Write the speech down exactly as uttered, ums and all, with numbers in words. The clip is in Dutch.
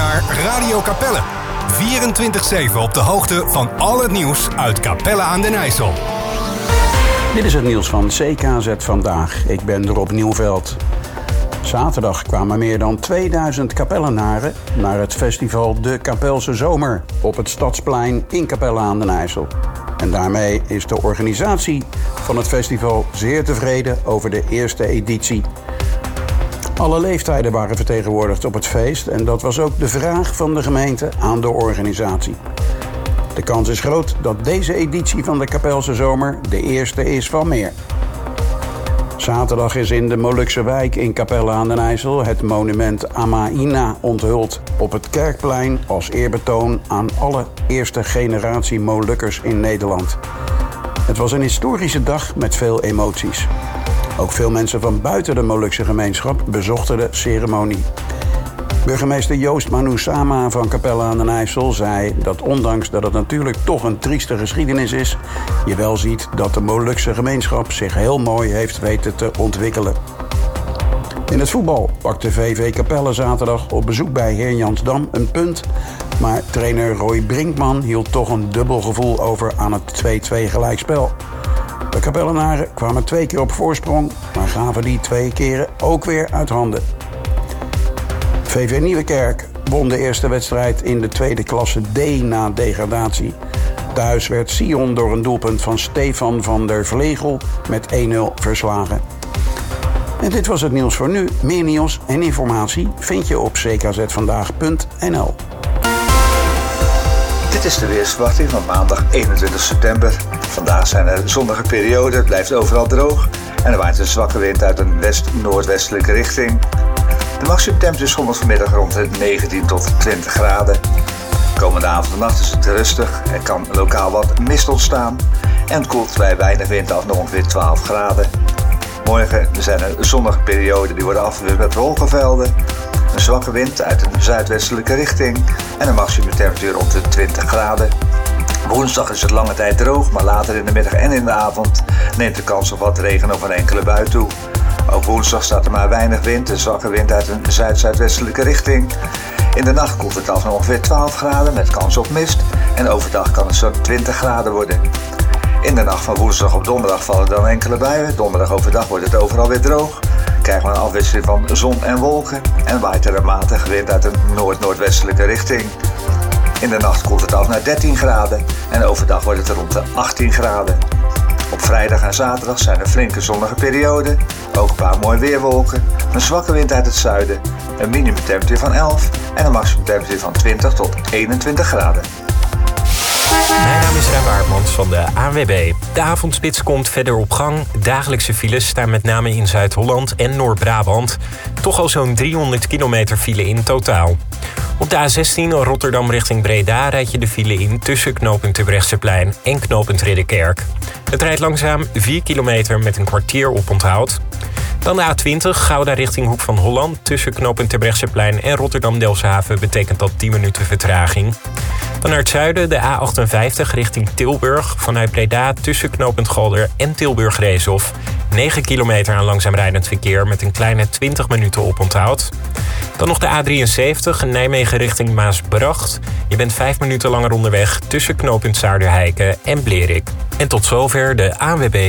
naar Radio Capelle. vierentwintig zeven op de hoogte van al het nieuws uit Capelle aan den IJssel. Dit is het nieuws van C K Z Vandaag. Ik ben Rob Nieuwveld. Zaterdag kwamen meer dan tweeduizend Capellenaren naar het festival De Capelse Zomer op het Stadsplein in Capelle aan den IJssel. En daarmee is de organisatie van het festival zeer tevreden over de eerste editie. Alle leeftijden waren vertegenwoordigd op het feest en dat was ook de vraag van de gemeente aan de organisatie. De kans is groot dat deze editie van de Capelse Zomer de eerste is van meer. Zaterdag is in de Molukse wijk in Capelle aan den IJssel het monument Amaina onthuld op het Kerkplein als eerbetoon aan alle eerste generatie Molukkers in Nederland. Het was een historische dag met veel emoties. Ook veel mensen van buiten de Molukse gemeenschap bezochten de ceremonie. Burgemeester Joost Manusama van Capelle aan den IJssel zei dat ondanks dat het natuurlijk toch een trieste geschiedenis is, je wel ziet dat de Molukse gemeenschap zich heel mooi heeft weten te ontwikkelen. In het voetbal pakte V V Capelle zaterdag op bezoek bij Heerjansdam een punt, maar trainer Roy Brinkman hield toch een dubbel gevoel over aan het twee-twee gelijkspel. De Capellenaren kwamen twee keer op voorsprong, maar gaven die twee keren ook weer uit handen. V V Nieuwekerk won de eerste wedstrijd in de tweede klasse D na degradatie. Thuis werd Sion door een doelpunt van Stefan van der Vlegel met één nul verslagen. En dit was het nieuws voor nu. Meer nieuws en informatie vind je op c k z vandaag punt n l. Dit is de weersverwachting van maandag eenentwintig september. Vandaag zijn er zonnige perioden, het blijft overal droog en er waait een zwakke wind uit een west-noordwestelijke richting. De maximumtemperatuur schommelt vanmiddag rond de negentien tot twintig graden. Komende avond en nacht is het rustig, er kan lokaal wat mist ontstaan en het koelt bij weinig wind af naar ongeveer twaalf graden. Morgen zijn er zonnige perioden die worden afgewisseld met wolkenvelden. Een zwakke wind uit een zuidwestelijke richting en een maximumtemperatuur rond de twintig graden. Woensdag is het lange tijd droog, maar later in de middag en in de avond neemt de kans op wat regen of een enkele bui toe. Ook woensdag staat er maar weinig wind, een zwakke wind uit een zuid-zuidwestelijke richting. In de nacht koelt het af naar ongeveer twaalf graden met kans op mist en overdag kan het zo'n twintig graden worden. In de nacht van woensdag op donderdag vallen dan enkele buien. Donderdag overdag wordt het overal weer droog. Krijgen we een afwisseling van zon en wolken en waait er een matige wind uit een noord-noordwestelijke richting. In de nacht koelt het af naar dertien graden en overdag wordt het rond de achttien graden. Op vrijdag en zaterdag zijn er flinke zonnige perioden, ook een paar mooie weerwolken, een zwakke wind uit het zuiden, een minimumtemperatuur van elf en een maximumtemperatuur van twintig tot eenentwintig graden. Mijn naam is Rijn Waardmans van de A N W B. De avondspits komt verder op gang. Dagelijkse files staan met name in Zuid-Holland en Noord-Brabant. Toch al zo'n driehonderd kilometer file in totaal. Op de A zestien Rotterdam richting Breda rijd je de file in tussen knooppunt Terbrechtseplein en knooppunt Ridderkerk. Het rijdt langzaam vier kilometer met een kwartier op onthoud. Dan de A twintig Gouda richting Hoek van Holland. Tussen knooppunt Terbrechtseplein en Rotterdam-Delfshaven betekent dat tien minuten vertraging. Dan naar het zuiden de A achtenvijftig richting Tilburg. Vanuit Breda tussen knooppunt Galder en Tilburg-Reeshof. negen kilometer aan langzaam rijdend verkeer met een kleine twintig minuten op onthoud. Dan nog de A drieënzeventig Nijmegen richting Maasbracht. Je bent vijf minuten langer onderweg tussen knooppunt Zaarderheiken en Blerik. En tot zover de A N W B